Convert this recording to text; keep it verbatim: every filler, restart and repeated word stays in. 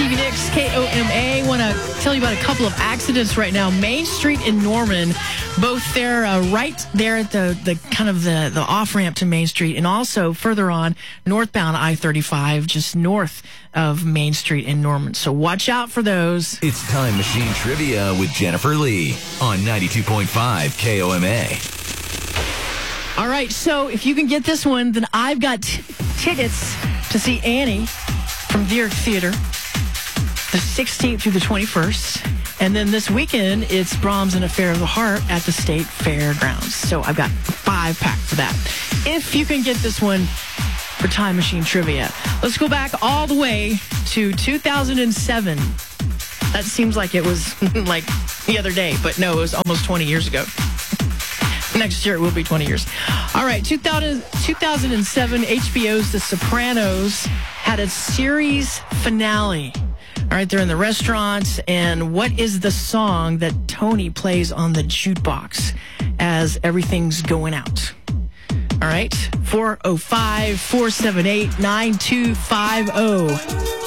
Stevie Nicks, K O M A. Want to tell you about a couple of accidents right now. Main Street in Norman, both there, uh, right there at the, the kind of the, the off-ramp to Main Street, and also further on, northbound I thirty-five, just north of Main Street in Norman. So watch out for those. It's Time Machine Trivia with Jennifer Lee on ninety-two point five K O M A. All right, so if you can get this one, then I've got t- tickets to see Annie from the Lyric Theater the sixteenth through the twenty-first. And then this weekend, it's Brahms and Affair of the Heart at the State Fairgrounds. So I've got a five pack for that. If you can get this one for Time Machine Trivia. Let's go back all the way to two thousand seven. That seems like it was like the other day, but no, it was almost twenty years ago. Next year it will be twenty years. All right, two thousand, two thousand seven, H B O's The Sopranos had a series finale. All right, they're in the restaurant, and what is the song that Tony plays on the jukebox as everything's going out? All right, four oh five, four seven eight, nine two five oh.